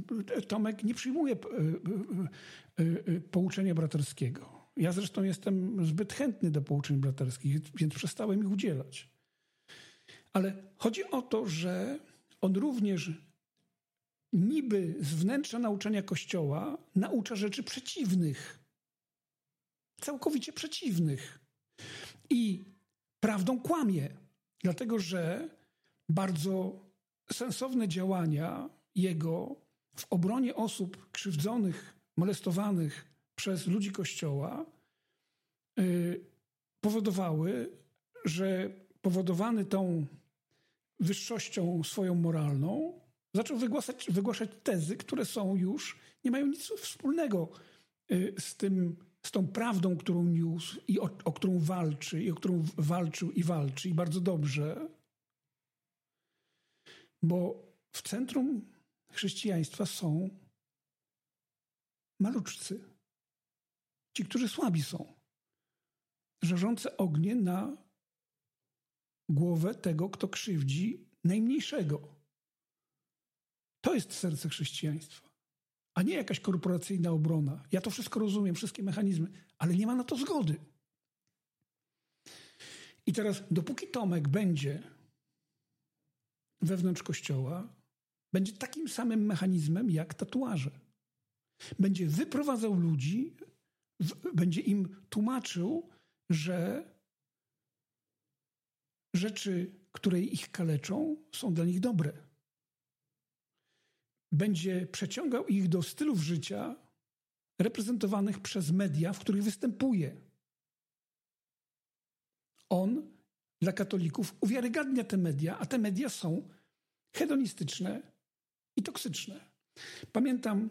Tomek nie przyjmuje pouczenia braterskiego. Ja zresztą jestem zbyt chętny do pouczeń braterskich, więc przestałem ich udzielać. Ale chodzi o to, że on również niby z wnętrza nauczania Kościoła naucza rzeczy przeciwnych. Całkowicie przeciwnych. I prawdą kłamie, dlatego że bardzo sensowne działania jego w obronie osób krzywdzonych, molestowanych przez ludzi Kościoła powodowały, że powodowany tą wyższością swoją moralną zaczął wygłaszać tezy, które nie mają nic wspólnego z tą prawdą, którą niósł i o którą walczy, i o którą walczył i walczy, i bardzo dobrze. Bo w centrum chrześcijaństwa są maluczcy. Ci, którzy słabi są. Żarzące ognie na głowę tego, kto krzywdzi najmniejszego. To jest serce chrześcijaństwa, a nie jakaś korporacyjna obrona. Ja to wszystko rozumiem, wszystkie mechanizmy, ale nie ma na to zgody. I teraz, dopóki Tomek będzie wewnątrz Kościoła, będzie takim samym mechanizmem jak tatuaże. Będzie wyprowadzał ludzi, będzie im tłumaczył, że rzeczy, które ich kaleczą, są dla nich dobre. Będzie przeciągał ich do stylów życia reprezentowanych przez media, w których występuje. On dla katolików uwiarygadnia te media, a te media są hedonistyczne i toksyczne. Pamiętam,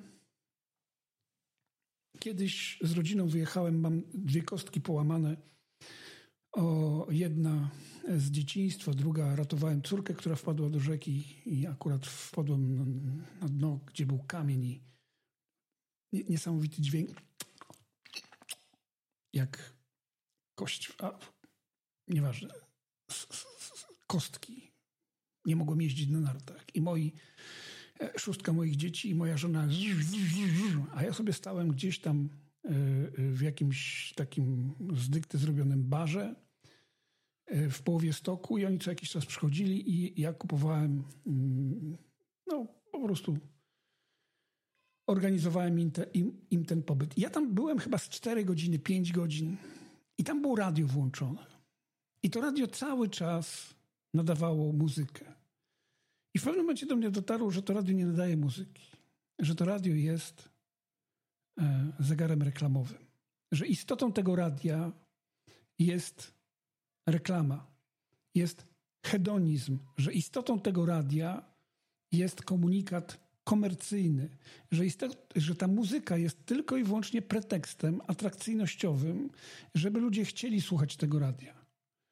kiedyś z rodziną wyjechałem, mam 2 kostki połamane. Jedna z dzieciństwa, druga ratowałem córkę, która wpadła do rzeki i akurat wpadłem na dno, gdzie był kamień i niesamowity dźwięk. Jak kość, nieważne, kostki. Nie mogłem jeździć na nartach. I 6 moich dzieci i moja żona, a ja sobie stałem gdzieś tam w jakimś takim z dykty zrobionym barze w połowie stoku i oni co jakiś czas przychodzili i ja kupowałem, po prostu organizowałem im ten pobyt. I ja tam byłem chyba z 4 godziny, 5 godzin i tam było radio włączone. I to radio cały czas nadawało muzykę. I w pewnym momencie do mnie dotarło, że to radio nie nadaje muzyki. Że to radio jest zegarem reklamowym. Że istotą tego radia jest reklama. Jest hedonizm. Że istotą tego radia jest komunikat komercyjny. Że ta muzyka jest tylko i wyłącznie pretekstem atrakcyjnościowym, żeby ludzie chcieli słuchać tego radia.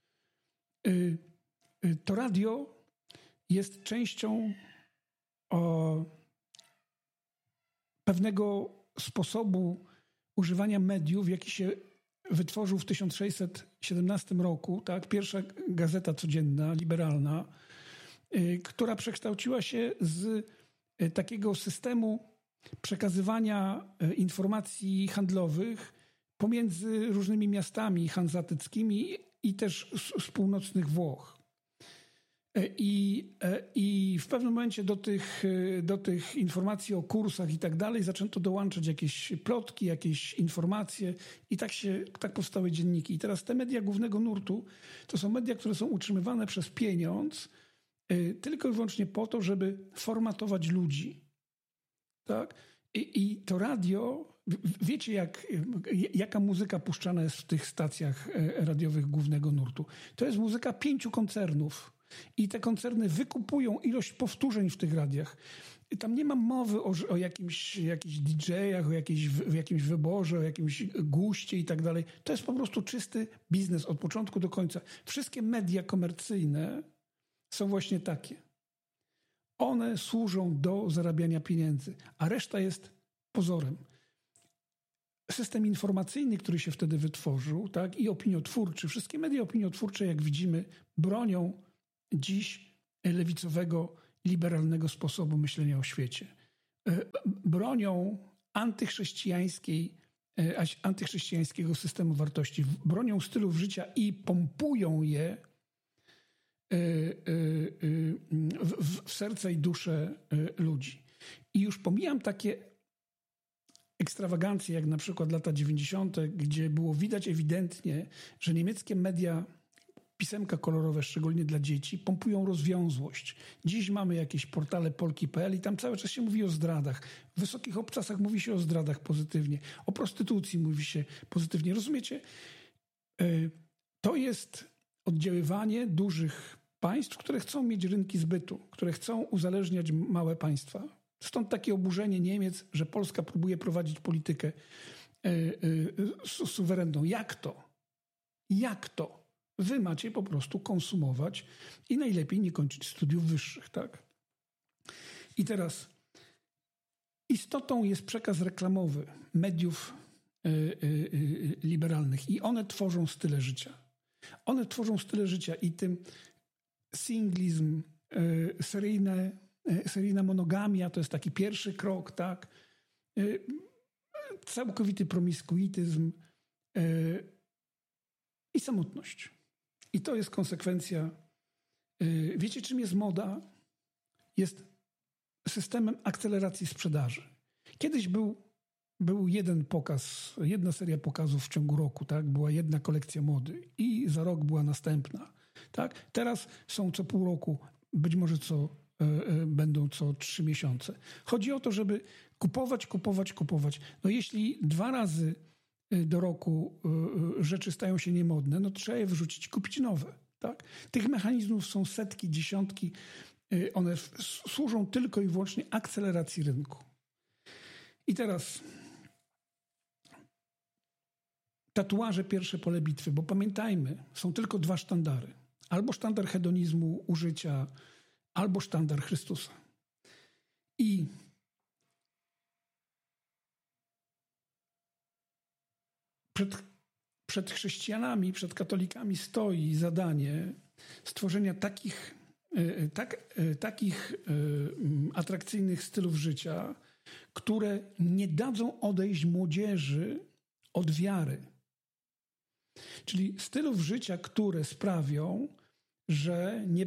To radio jest częścią pewnego sposobu używania mediów, jaki się wytworzył w 1617 roku, tak? Pierwsza gazeta codzienna, liberalna, która przekształciła się z takiego systemu przekazywania informacji handlowych pomiędzy różnymi miastami hanzatyckimi i też z północnych Włoch. I w pewnym momencie do tych informacji o kursach i tak dalej zaczęto dołączać jakieś plotki, jakieś informacje i tak powstały dzienniki. I teraz te media głównego nurtu to są media, które są utrzymywane przez pieniądz tylko i wyłącznie po to, żeby formatować ludzi. Tak? I to radio, wiecie jaka muzyka puszczana jest w tych stacjach radiowych głównego nurtu? To jest muzyka 5 koncernów. I te koncerny wykupują ilość powtórzeń w tych radiach. I tam nie ma mowy o jakichś DJ-ach, o jakimś wyborze, o jakimś guście i tak dalej. To jest po prostu czysty biznes od początku do końca. Wszystkie media komercyjne są właśnie takie. One służą do zarabiania pieniędzy, a reszta jest pozorem. System informacyjny, który się wtedy wytworzył, tak, i opiniotwórczy, wszystkie media opiniotwórcze, jak widzimy, bronią dziś lewicowego, liberalnego sposobu myślenia o świecie. bronią antychrześcijańskiego systemu wartości, bronią stylów życia i pompują je w serce i duszę ludzi. I już pomijam takie ekstrawagancje, jak na przykład lata 90., gdzie było widać ewidentnie, że niemieckie media, pisemka kolorowe, szczególnie dla dzieci, pompują rozwiązłość. Dziś mamy jakieś portale polki.pl i tam cały czas się mówi o zdradach. W wysokich obcasach mówi się o zdradach pozytywnie. O prostytucji mówi się pozytywnie. Rozumiecie? To jest oddziaływanie dużych państw, które chcą mieć rynki zbytu, które chcą uzależniać małe państwa. Stąd takie oburzenie Niemiec, że Polska próbuje prowadzić politykę suwerenną. Jak to? Jak to? Wy macie po prostu konsumować i najlepiej nie kończyć studiów wyższych, tak? I teraz istotą jest przekaz reklamowy mediów liberalnych i one tworzą style życia. One tworzą style życia i tym singlizm, seryjna monogamia to jest taki pierwszy krok, tak? Całkowity promiskuityzm i samotność. I to jest konsekwencja. Wiecie, czym jest moda? Jest systemem akceleracji sprzedaży. Kiedyś był jeden pokaz, jedna seria pokazów w ciągu roku, tak? Była jedna kolekcja mody i za rok była następna, tak? Teraz są co pół roku, być może będą co 3 miesiące. Chodzi o to, żeby kupować. No jeśli 2 razy do roku rzeczy stają się niemodne, no trzeba je wyrzucić i kupić nowe, tak? Tych mechanizmów są setki, dziesiątki. One służą tylko i wyłącznie akceleracji rynku. I teraz tatuaże, pierwsze pole bitwy, bo pamiętajmy, są tylko 2 sztandary. Albo sztandar hedonizmu, użycia, albo sztandar Chrystusa. I przed chrześcijanami, przed katolikami stoi zadanie stworzenia takich atrakcyjnych stylów życia, które nie dadzą odejść młodzieży od wiary. Czyli stylów życia, które sprawią, że nie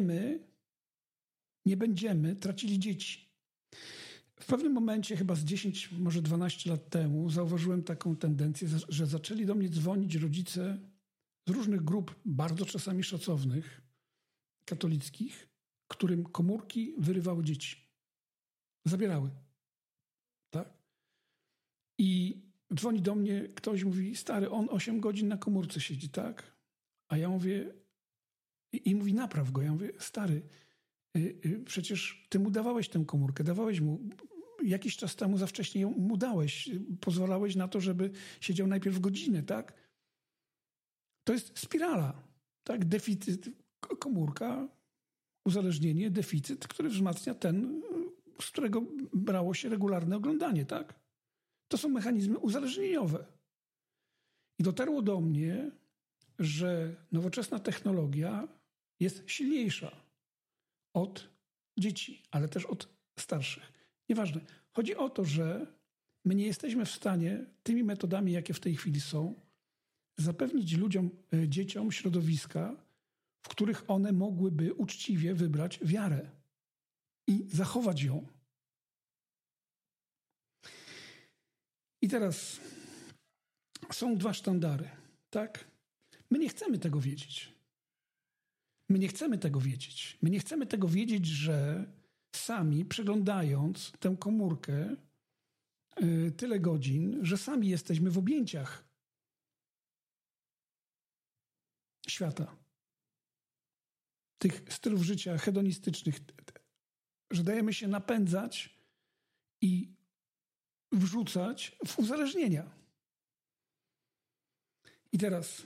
będziemy tracili dzieci. W pewnym momencie, chyba z 10, może 12 lat temu, zauważyłem taką tendencję, że zaczęli do mnie dzwonić rodzice z różnych grup, bardzo czasami szacownych, katolickich, którym komórki wyrywały dzieci. Zabierały. Tak? I dzwoni do mnie ktoś, mówi, stary, on 8 godzin na komórce siedzi, tak? A ja mówię, i mówi, napraw go. Ja mówię, stary, przecież ty mu dawałeś tę komórkę, dawałeś mu, jakiś czas temu za wcześnie ją mu dałeś, pozwalałeś na to, żeby siedział najpierw godzinę, tak? To jest spirala, tak? Deficyt, komórka, uzależnienie, deficyt, który wzmacnia ten, z którego brało się regularne oglądanie, tak? To są mechanizmy uzależnieniowe. I dotarło do mnie, że nowoczesna technologia jest silniejsza od dzieci, ale też od starszych. Nieważne. Chodzi o to, że my nie jesteśmy w stanie tymi metodami, jakie w tej chwili są, zapewnić ludziom, dzieciom środowiska, w których one mogłyby uczciwie wybrać wiarę i zachować ją. I teraz są 2 sztandary, tak? My nie chcemy tego wiedzieć. My nie chcemy tego wiedzieć, że sami przeglądając tę komórkę tyle godzin, że sami jesteśmy w objęciach świata. Tych stylów życia hedonistycznych, że dajemy się napędzać i wrzucać w uzależnienia. I teraz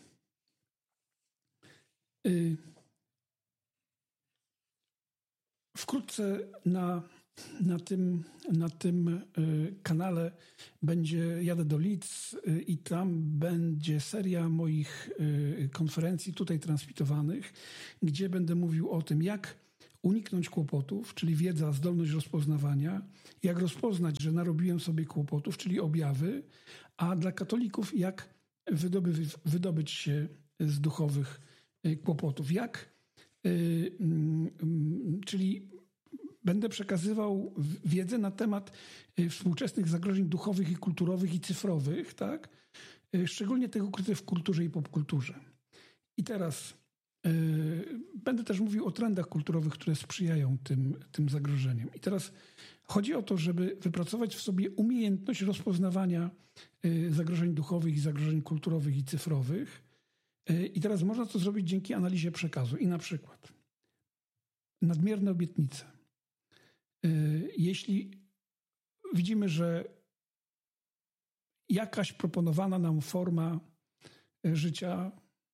wkrótce na tym kanale jadę do Leeds i tam będzie seria moich konferencji tutaj transmitowanych, gdzie będę mówił o tym, jak uniknąć kłopotów, czyli wiedza, zdolność rozpoznawania, jak rozpoznać, że narobiłem sobie kłopotów, czyli objawy, a dla katolików jak wydobyć się z duchowych kłopotów. Czyli będę przekazywał wiedzę na temat współczesnych zagrożeń duchowych i kulturowych i cyfrowych, tak? Szczególnie tych ukrytych w kulturze i popkulturze. I teraz będę też mówił o trendach kulturowych, które sprzyjają tym zagrożeniom. I teraz chodzi o to, żeby wypracować w sobie umiejętność rozpoznawania zagrożeń duchowych i zagrożeń kulturowych i cyfrowych. I teraz można to zrobić dzięki analizie przekazu. I na przykład nadmierne obietnice. Jeśli widzimy, że jakaś proponowana nam forma życia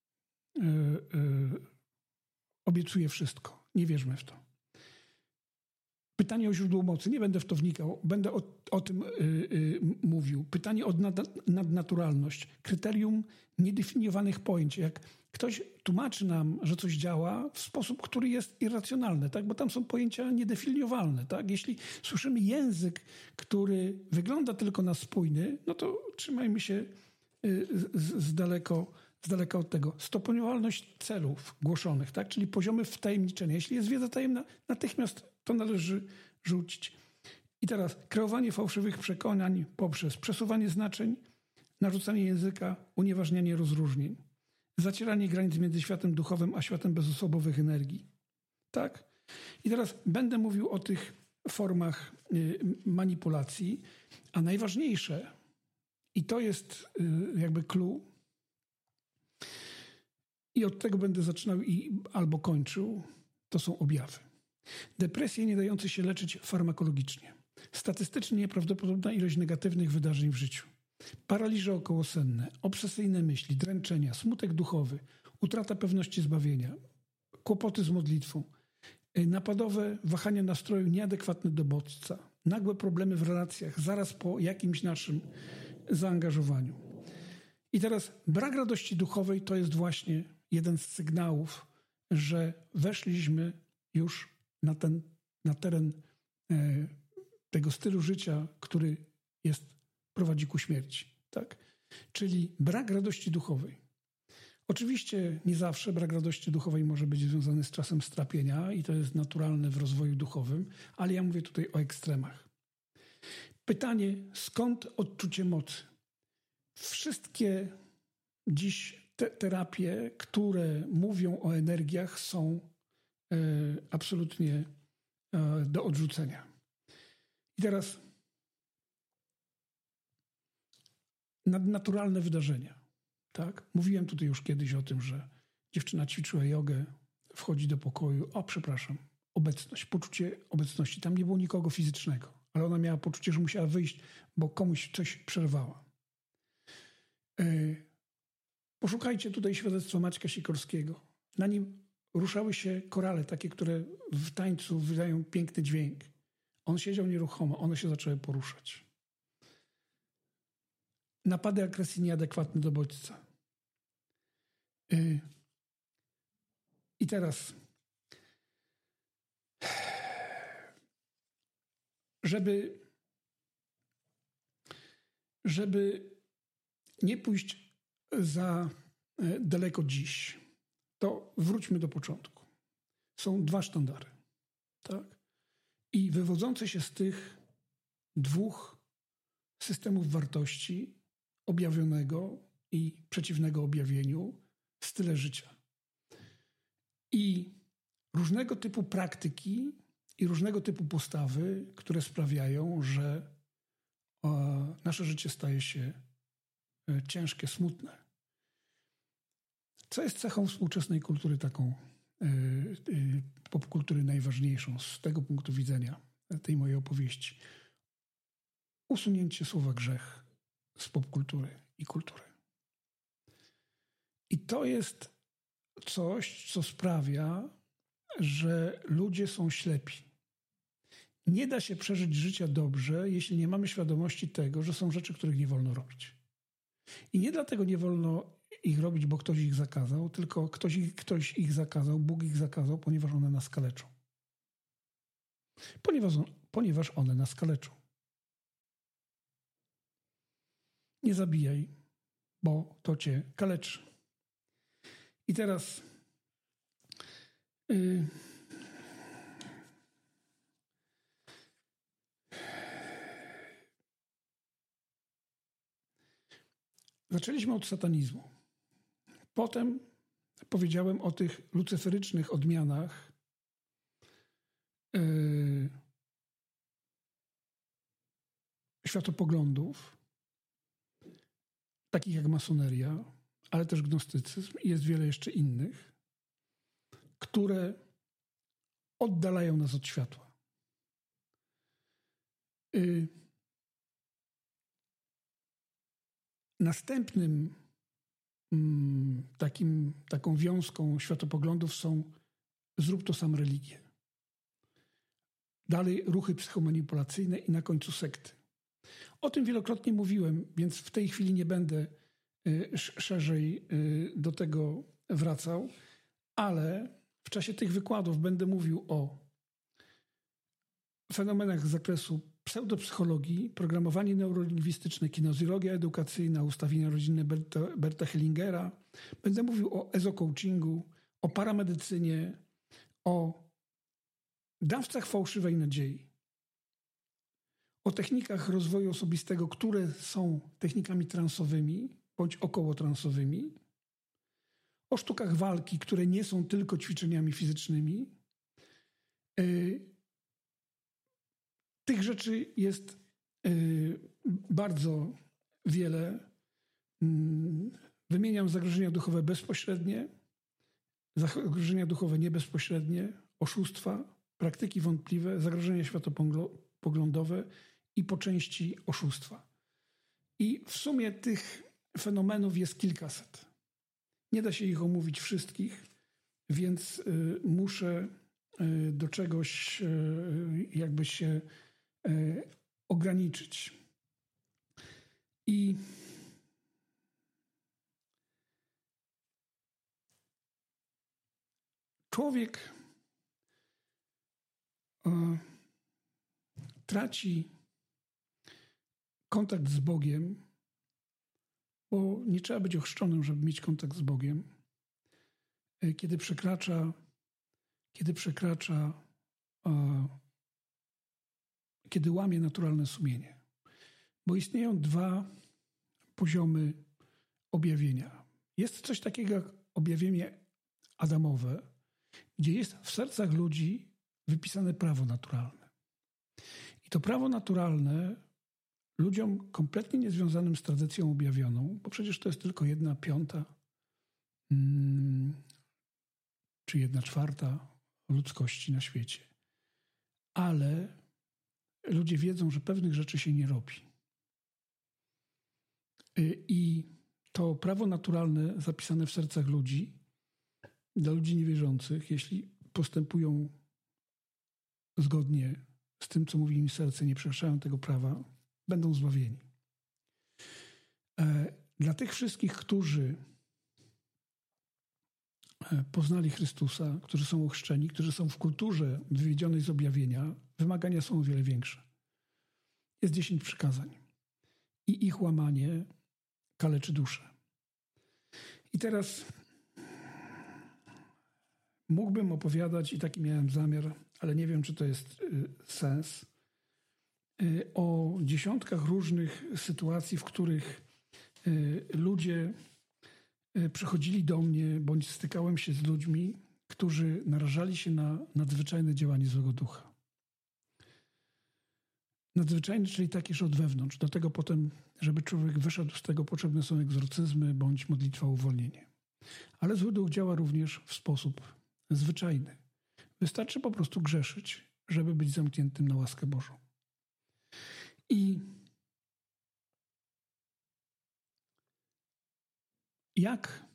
obiecuje wszystko, nie wierzmy w to. Pytanie o źródło mocy. Nie będę w to wnikał. Będę o tym mówił. Pytanie o nadnaturalność. Kryterium niedefiniowanych pojęć. Jak ktoś tłumaczy nam, że coś działa w sposób, który jest irracjonalny, tak? Bo tam są pojęcia niedefiniowalne. Tak? Jeśli słyszymy język, który wygląda tylko na spójny, no to trzymajmy się z daleka od tego. Stopniowalność celów głoszonych, tak? Czyli poziomy wtajemniczenia. Jeśli jest wiedza tajemna, natychmiast to należy rzucić. I teraz kreowanie fałszywych przekonań poprzez przesuwanie znaczeń, narzucanie języka, unieważnianie rozróżnień, zacieranie granic między światem duchowym a światem bezosobowych energii. Tak? I teraz będę mówił o tych formach manipulacji, a najważniejsze, i to jest jakby clue, i od tego będę zaczynał albo kończył, to są objawy. Depresje nie dające się leczyć farmakologicznie. Statystycznie nieprawdopodobna ilość negatywnych wydarzeń w życiu. Paraliże okołosenne, obsesyjne myśli, dręczenia, smutek duchowy, utrata pewności zbawienia, kłopoty z modlitwą, napadowe wahania nastroju nieadekwatne do bodźca, nagłe problemy w relacjach zaraz po jakimś naszym zaangażowaniu. I teraz brak radości duchowej to jest właśnie jeden z sygnałów, że weszliśmy już na teren tego stylu życia, który prowadzi ku śmierci. Tak? Czyli brak radości duchowej. Oczywiście nie zawsze brak radości duchowej może być związany z czasem strapienia i to jest naturalne w rozwoju duchowym, ale ja mówię tutaj o ekstremach. Pytanie, skąd odczucie mocy? Wszystkie dziś terapie, które mówią o energiach, są absolutnie do odrzucenia. I teraz nadnaturalne wydarzenia. Tak? Mówiłem tutaj już kiedyś o tym, że dziewczyna ćwiczyła jogę, wchodzi do pokoju, obecność, poczucie obecności. Tam nie było nikogo fizycznego, ale ona miała poczucie, że musiała wyjść, bo komuś coś przerwała. Poszukajcie tutaj świadectwa Maćka Sikorskiego. Na nim ruszały się korale, takie, które w tańcu wydają piękny dźwięk. On siedział nieruchomo, one się zaczęły poruszać. Napady agresji nieadekwatne do bodźca. I teraz, żeby nie pójść za daleko dziś, to wróćmy do początku. Są dwa sztandary. Tak? I wywodzące się z tych dwóch systemów wartości, objawionego i przeciwnego objawieniu, style życia. I różnego typu praktyki i różnego typu postawy, które sprawiają, że nasze życie staje się ciężkie, smutne. Co jest cechą współczesnej kultury taką, popkultury najważniejszą z tego punktu widzenia tej mojej opowieści? Usunięcie słowa grzech z popkultury i kultury. I to jest coś, co sprawia, że ludzie są ślepi. Nie da się przeżyć życia dobrze, jeśli nie mamy świadomości tego, że są rzeczy, których nie wolno robić. I nie dlatego nie wolno ich robić, bo ktoś ich zakazał, tylko ktoś ich zakazał, Bóg ich zakazał, ponieważ one nas kaleczą. ponieważ one nas kaleczą. Nie zabijaj, bo to cię kaleczy. I teraz zaczęliśmy od satanizmu. Potem powiedziałem o tych lucyferycznych odmianach światopoglądów, takich jak masoneria, ale też gnostycyzm i jest wiele jeszcze innych, które oddalają nas od światła. Następnym taką wiązką światopoglądów są zrób to sam religię. Dalej ruchy psychomanipulacyjne i na końcu sekty. O tym wielokrotnie mówiłem, więc w tej chwili nie będę szerzej do tego wracał, ale w czasie tych wykładów będę mówił o fenomenach z zakresu pseudopsychologii, programowanie neurolingwistyczne, kinezjologia edukacyjna, ustawienia rodzinne Berta Hellingera. Będę mówił o ezocoachingu, o paramedycynie, o dawcach fałszywej nadziei, o technikach rozwoju osobistego, które są technikami transowymi bądź okołotransowymi, o sztukach walki, które nie są tylko ćwiczeniami fizycznymi. Tych rzeczy jest bardzo wiele. Wymieniam zagrożenia duchowe bezpośrednie, zagrożenia duchowe niebezpośrednie, oszustwa, praktyki wątpliwe, zagrożenia światopoglądowe i po części oszustwa. I w sumie tych fenomenów jest kilkaset. Nie da się ich omówić wszystkich, więc muszę do czegoś jakby się ograniczyć. I człowiek traci kontakt z Bogiem, bo nie trzeba być ochrzczonym, żeby mieć kontakt z Bogiem, kiedy łamie naturalne sumienie. Bo istnieją dwa poziomy objawienia. Jest coś takiego jak objawienie adamowe, gdzie jest w sercach ludzi wypisane prawo naturalne. I to prawo naturalne ludziom kompletnie niezwiązanym z tradycją objawioną, bo przecież to jest tylko 1/5 czy 1/4 ludzkości na świecie. Ale ludzie wiedzą, że pewnych rzeczy się nie robi. I to prawo naturalne zapisane w sercach ludzi, dla ludzi niewierzących, jeśli postępują zgodnie z tym, co mówi im serce, nie przekraczają tego prawa, będą zbawieni. Dla tych wszystkich, którzy poznali Chrystusa, którzy są ochrzczeni, którzy są w kulturze wywiedzionej z objawienia, wymagania są o wiele większe. Jest 10 przykazań i ich łamanie kaleczy duszę. I teraz mógłbym opowiadać, i taki miałem zamiar, ale nie wiem, czy to jest sens, o dziesiątkach różnych sytuacji, w których ludzie przychodzili do mnie, bądź stykałem się z ludźmi, którzy narażali się na nadzwyczajne działanie złego ducha. Nadzwyczajny, czyli taki, że od wewnątrz. Do tego potem, żeby człowiek wyszedł z tego, potrzebne są egzorcyzmy bądź modlitwa o uwolnienie. Ale zły duch działa również w sposób zwyczajny. Wystarczy po prostu grzeszyć, żeby być zamkniętym na łaskę Bożą. I jak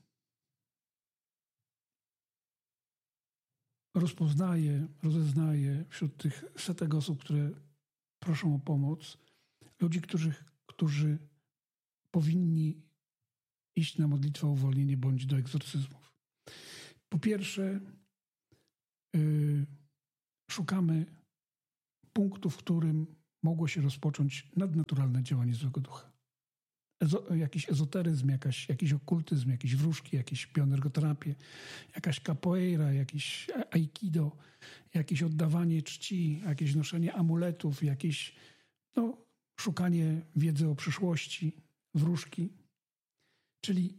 rozeznaję wśród tych setek osób, które proszą o pomoc, ludzi, którzy powinni iść na modlitwę o uwolnienie bądź do egzorcyzmów. Po pierwsze, szukamy punktu, w którym mogło się rozpocząć nadnaturalne działanie złego ducha. Jakiś ezoteryzm, jakiś okultyzm, jakieś wróżki, jakieś bioenergoterapię, jakaś capoeira, jakiś aikido, jakieś oddawanie czci, jakieś noszenie amuletów, jakieś szukanie wiedzy o przyszłości, wróżki. Czyli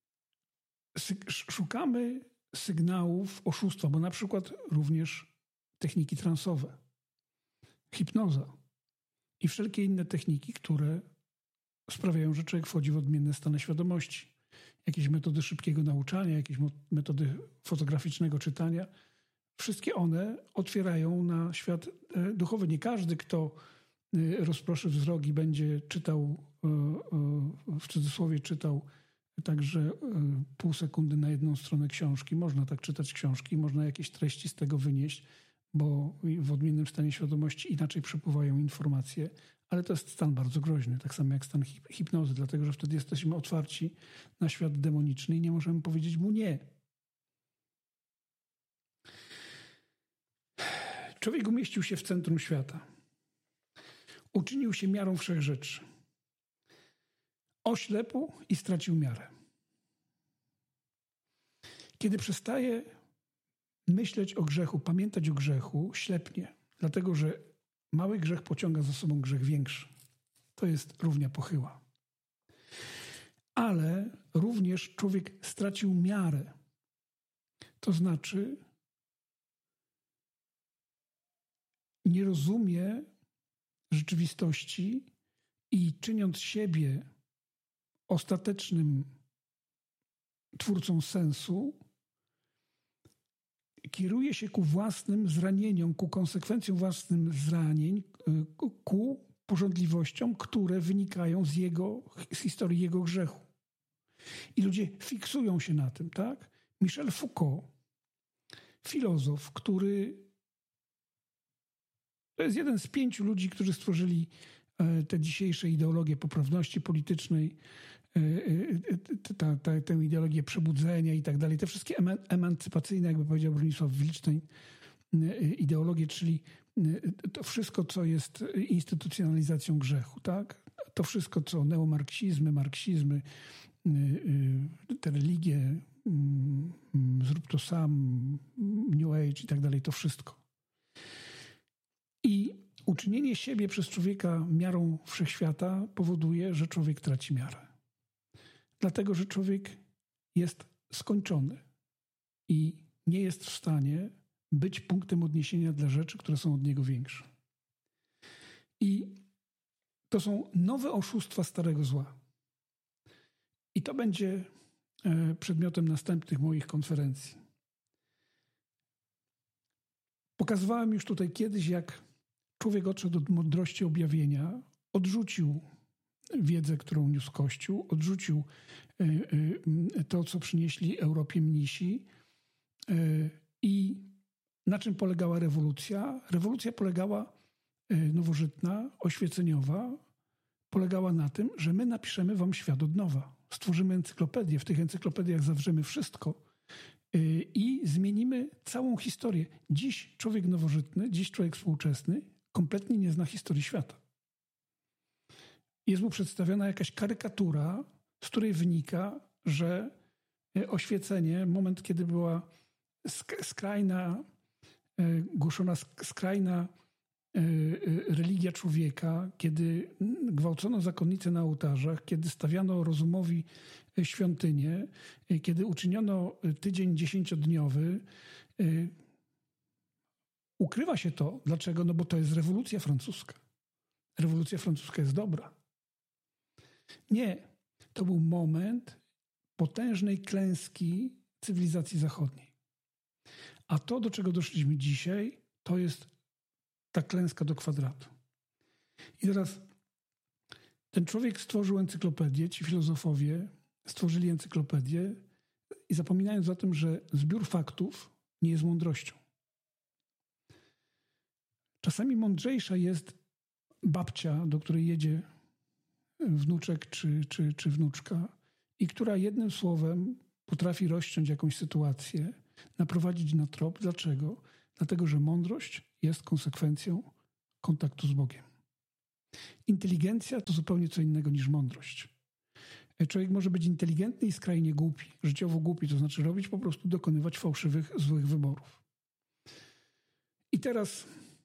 szukamy sygnałów oszustwa, bo na przykład również techniki transowe, hipnoza i wszelkie inne techniki, które sprawiają, że człowiek wchodzi w odmienne stany świadomości. Jakieś metody szybkiego nauczania, jakieś metody fotograficznego czytania. Wszystkie one otwierają na świat duchowy. Nie każdy, kto rozproszy wzrok i będzie czytał, w cudzysłowie czytał także pół sekundy na jedną stronę książki. Można tak czytać książki, można jakieś treści z tego wynieść, bo w odmiennym stanie świadomości inaczej przepływają informacje, ale to jest stan bardzo groźny, tak samo jak stan hipnozy, dlatego że wtedy jesteśmy otwarci na świat demoniczny i nie możemy powiedzieć mu nie. Człowiek umieścił się w centrum świata. Uczynił się miarą wszechrzeczy. Oślepł i stracił miarę. Kiedy przestaje myśleć o grzechu, pamiętać o grzechu, ślepnie, dlatego że mały grzech pociąga za sobą grzech większy. To jest równia pochyła. Ale również człowiek stracił miarę. To znaczy nie rozumie rzeczywistości i czyniąc siebie ostatecznym twórcą sensu, kieruje się ku własnym zranieniom, ku konsekwencjom własnych zranień, ku pożądliwościom, które wynikają z historii jego grzechu. I ludzie fiksują się na tym, tak? Michel Foucault, filozof, który to jest jeden z 5 ludzi, którzy stworzyli te dzisiejsze ideologie poprawności politycznej, tę ideologię przebudzenia i tak dalej, te wszystkie emancypacyjne, jakby powiedział Bronisław Wilczstein, ideologie, czyli to wszystko, co jest instytucjonalizacją grzechu, tak? To wszystko, co neomarksizmy, marksizmy, te religie, zrób to sam, New Age i tak dalej, to wszystko. I uczynienie siebie przez człowieka miarą wszechświata powoduje, że człowiek traci miarę. Dlatego, że człowiek jest skończony i nie jest w stanie być punktem odniesienia dla rzeczy, które są od niego większe. I to są nowe oszustwa starego zła. I to będzie przedmiotem następnych moich konferencji. Pokazywałem już tutaj kiedyś, jak człowiek odszedł od mądrości objawienia, odrzucił wiedzę, którą niósł Kościół, odrzucił to, co przynieśli Europie mnisi. I na czym polegała rewolucja? Rewolucja polegała, nowożytna, oświeceniowa, polegała na tym, że my napiszemy wam świat od nowa. Stworzymy encyklopedię, w tych encyklopediach zawrzemy wszystko i zmienimy całą historię. Dziś człowiek nowożytny, dziś człowiek współczesny kompletnie nie zna historii świata. Jest mu przedstawiona jakaś karykatura, z której wynika, że oświecenie, moment, kiedy była głoszona skrajna religia człowieka, kiedy gwałcono zakonnice na ołtarzach, kiedy stawiano rozumowi świątynię, kiedy uczyniono tydzień 10-dniowy, ukrywa się to. Dlaczego? No bo to jest rewolucja francuska. Rewolucja francuska jest dobra. Nie. To był moment potężnej klęski cywilizacji zachodniej. A to, do czego doszliśmy dzisiaj, to jest ta klęska do kwadratu. I teraz ten człowiek stworzył encyklopedię, ci filozofowie stworzyli encyklopedię i zapominając o tym, że zbiór faktów nie jest mądrością. Czasami mądrzejsza jest babcia, do której jedzie wnuczek czy wnuczka i która jednym słowem potrafi rozciąć jakąś sytuację, naprowadzić na trop. Dlaczego? Dlatego, że mądrość jest konsekwencją kontaktu z Bogiem. Inteligencja to zupełnie co innego niż mądrość. Człowiek może być inteligentny i skrajnie głupi, życiowo głupi, to znaczy dokonywać fałszywych, złych wyborów. I teraz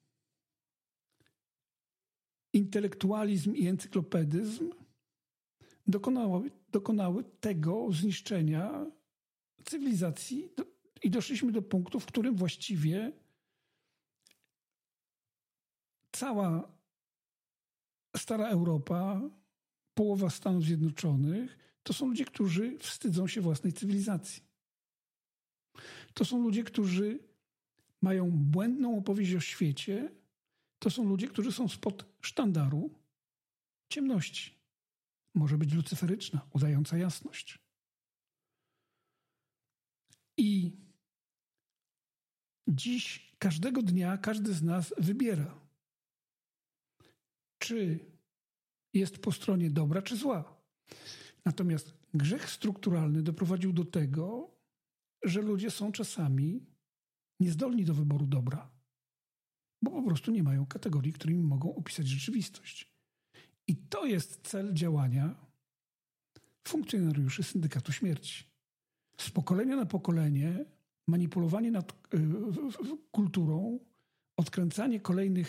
intelektualizm i encyklopedyzm dokonały tego zniszczenia cywilizacji i doszliśmy do punktu, w którym właściwie cała stara Europa, połowa Stanów Zjednoczonych, to są ludzie, którzy wstydzą się własnej cywilizacji. To są ludzie, którzy mają błędną opowieść o świecie. To są ludzie, którzy są spod sztandaru ciemności. Może być lucyferyczna, udająca jasność. I dziś, każdego dnia, każdy z nas wybiera, czy jest po stronie dobra, czy zła. Natomiast grzech strukturalny doprowadził do tego, że ludzie są czasami niezdolni do wyboru dobra, bo po prostu nie mają kategorii, którymi mogą opisać rzeczywistość. I to jest cel działania funkcjonariuszy Syndykatu Śmierci. Z pokolenia na pokolenie manipulowanie nad kulturą, odkręcanie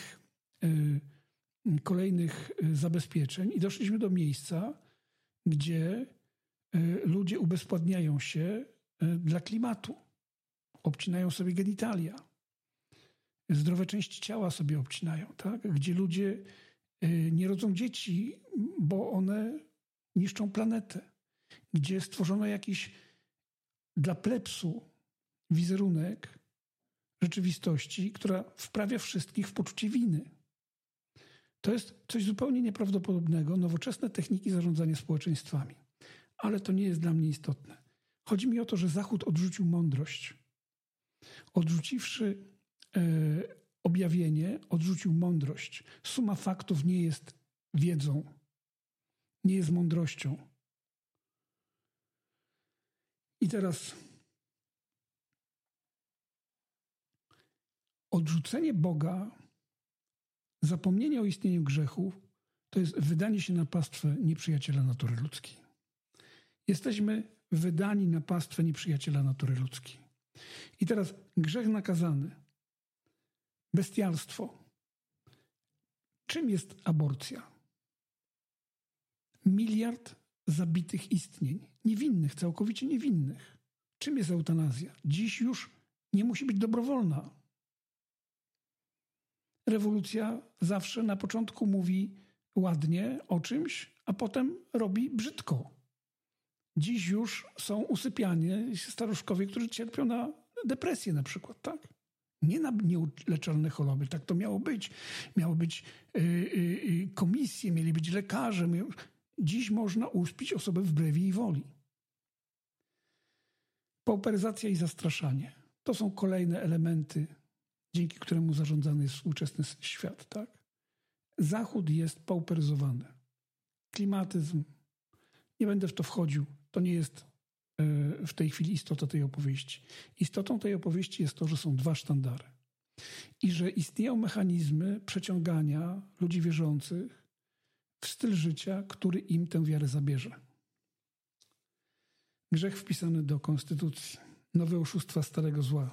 kolejnych zabezpieczeń i doszliśmy do miejsca, gdzie ludzie ubezpładniają się dla klimatu. Obcinają sobie genitalia. Zdrowe części ciała sobie obcinają, tak? Gdzie ludzie nie rodzą dzieci, bo one niszczą planetę. Gdzie stworzono jakiś dla plebsu wizerunek rzeczywistości, która wprawia wszystkich w poczucie winy. To jest coś zupełnie nieprawdopodobnego, nowoczesne techniki zarządzania społeczeństwami. Ale to nie jest dla mnie istotne. Chodzi mi o to, że Zachód odrzucił mądrość. Odrzuciwszy objawienie, odrzucił mądrość. Suma faktów nie jest wiedzą, nie jest mądrością. I teraz odrzucenie Boga, zapomnienie o istnieniu grzechu, to jest wydanie się na pastwę nieprzyjaciela natury ludzkiej. Jesteśmy wydani na pastwę nieprzyjaciela natury ludzkiej. I teraz grzech nakazany, bestialstwo. Czym jest aborcja? 1 miliard zabitych istnień, niewinnych, całkowicie niewinnych. Czym jest eutanazja? Dziś już nie musi być dobrowolna. Rewolucja zawsze na początku mówi ładnie o czymś, a potem robi brzydko. Dziś już są usypiani staruszkowie, którzy cierpią na depresję na przykład, tak? Nie na nieuleczalne choroby, tak to miało być. Miały być komisje, mieli być lekarze. Dziś można uśpić osobę wbrew jej woli. Pauperyzacja i zastraszanie. To są kolejne elementy, dzięki któremu zarządzany jest współczesny świat, tak? Zachód jest pauperyzowany. Klimatyzm. Nie będę w to wchodził. To nie jest w tej chwili istota tej opowieści. Istotą tej opowieści jest to, że są dwa sztandary. I że istnieją mechanizmy przeciągania ludzi wierzących w styl życia, który im tę wiarę zabierze. Grzech wpisany do konstytucji. Nowe oszustwa starego zła.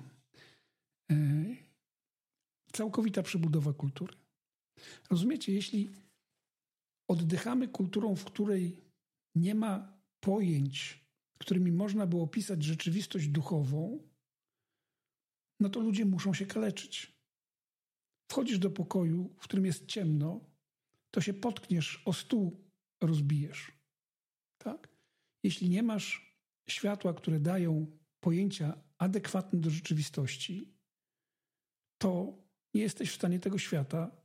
Całkowita przebudowa kultury. Rozumiecie, jeśli oddychamy kulturą, w której nie ma pojęć, którymi można by opisać rzeczywistość duchową, no to ludzie muszą się kaleczyć. Wchodzisz do pokoju, w którym jest ciemno, to się potkniesz, o stół rozbijesz. Tak? Jeśli nie masz światła, które dają pojęcia adekwatne do rzeczywistości, to nie jesteś w stanie tego świata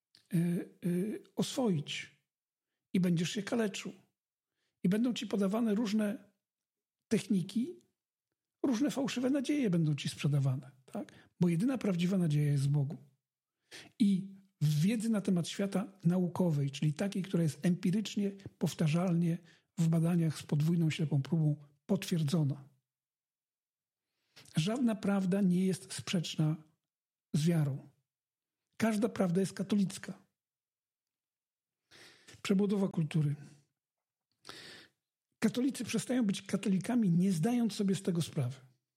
oswoić i będziesz się kaleczył. I będą ci podawane różne techniki, różne fałszywe nadzieje będą ci sprzedawane, tak? Bo jedyna prawdziwa nadzieja jest w Bogu. I w wiedzy na temat świata naukowej, czyli takiej, która jest empirycznie, powtarzalnie w badaniach z podwójną ślepą próbą potwierdzona. Żadna prawda nie jest sprzeczna z wiarą. Każda prawda jest katolicka. Przebudowa kultury. Katolicy przestają być katolikami, nie zdając sobie z tego sprawy.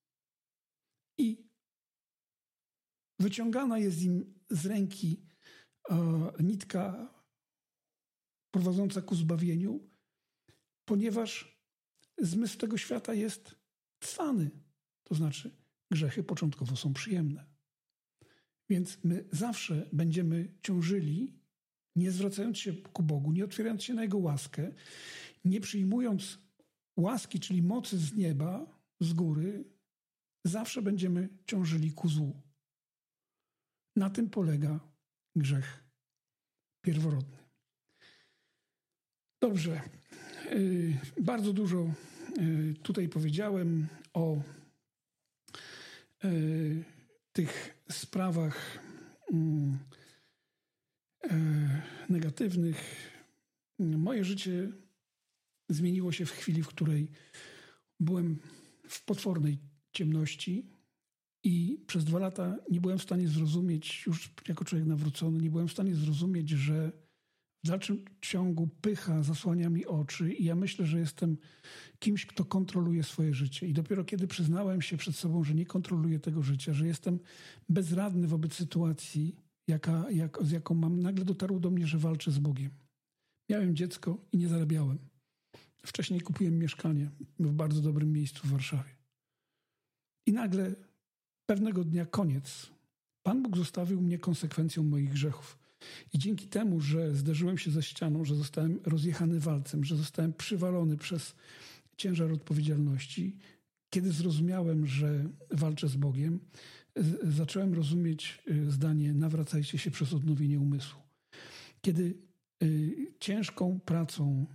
I wyciągana jest im z ręki nitka prowadząca ku zbawieniu, ponieważ zmysł tego świata jest cwany. To znaczy, grzechy początkowo są przyjemne. Więc my zawsze będziemy ciążyli, nie zwracając się ku Bogu, nie otwierając się na Jego łaskę, nie przyjmując łaski, czyli mocy z nieba, z góry, zawsze będziemy ciążyli ku złu. Na tym polega grzech pierworodny. Dobrze. Bardzo dużo tutaj powiedziałem o tych sprawach negatywnych. Moje życie zmieniło się w chwili, w której byłem w potwornej ciemności i przez 2 lata nie byłem w stanie zrozumieć, już jako człowiek nawrócony, nie byłem w stanie zrozumieć, że w dalszym ciągu pycha zasłania mi oczy i ja myślę, że jestem kimś, kto kontroluje swoje życie. I dopiero kiedy przyznałem się przed sobą, że nie kontroluję tego życia, że jestem bezradny wobec sytuacji, z jaką mam, nagle dotarło do mnie, że walczę z Bogiem. Miałem dziecko i nie zarabiałem. Wcześniej kupiłem mieszkanie w bardzo dobrym miejscu w Warszawie. I nagle pewnego dnia koniec. Pan Bóg zostawił mnie konsekwencją moich grzechów. I dzięki temu, że zderzyłem się ze ścianą, że zostałem rozjechany walcem, że zostałem przywalony przez ciężar odpowiedzialności, kiedy zrozumiałem, że walczę z Bogiem, zacząłem rozumieć zdanie: nawracajcie się przez odnowienie umysłu. Kiedy ciężką pracą,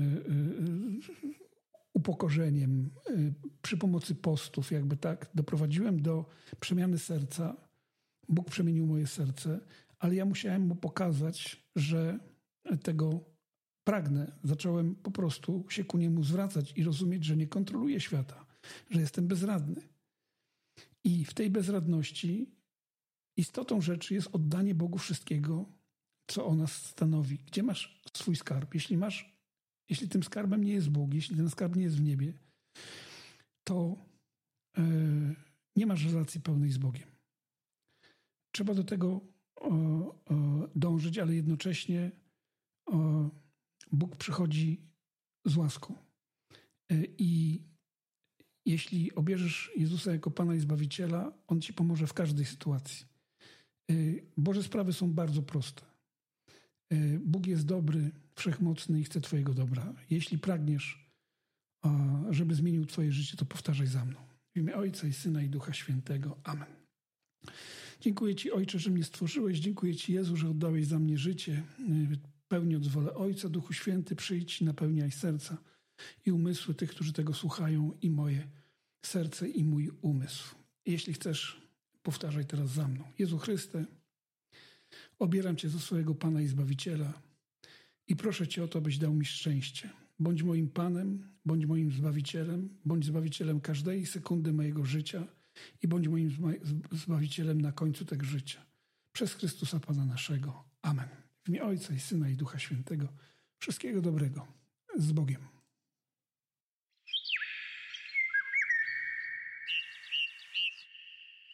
upokorzeniem, przy pomocy postów, doprowadziłem do przemiany serca, Bóg przemienił moje serce, ale ja musiałem Mu pokazać, że tego pragnę. Zacząłem po prostu się ku Niemu zwracać i rozumieć, że nie kontroluję świata, że jestem bezradny. I w tej bezradności istotą rzeczy jest oddanie Bogu wszystkiego, co o nas stanowi. Gdzie masz swój skarb? Jeśli tym skarbem nie jest Bóg, jeśli ten skarb nie jest w niebie, to nie masz relacji pełnej z Bogiem. Trzeba do tego dążyć, ale jednocześnie Bóg przychodzi z łaską. I jeśli obierzesz Jezusa jako Pana i Zbawiciela, On ci pomoże w każdej sytuacji. Boże sprawy są bardzo proste. Bóg jest dobry, wszechmocny i chce Twojego dobra. Jeśli pragniesz, żeby zmienił Twoje życie, to powtarzaj za mną. W imię Ojca i Syna i Ducha Świętego. Amen. Dziękuję Ci, Ojcze, że mnie stworzyłeś. Dziękuję Ci, Jezu, że oddałeś za mnie życie. Pełniąc wolę Ojca, Duchu Święty, przyjdź, napełniaj serca i umysły tych, którzy tego słuchają, i moje serce i mój umysł. Jeśli chcesz, powtarzaj teraz za mną. Jezu Chryste, obieram Cię za swojego Pana i Zbawiciela i proszę Cię o to, abyś dał mi szczęście. Bądź moim Panem, bądź moim Zbawicielem, bądź Zbawicielem każdej sekundy mojego życia i bądź moim Zbawicielem na końcu tego życia. Przez Chrystusa Pana naszego. Amen. W imię Ojca i Syna i Ducha Świętego. Wszystkiego dobrego. Z Bogiem.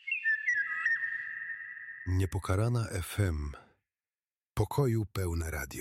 Niepokalana FM. Pokoju pełne radio.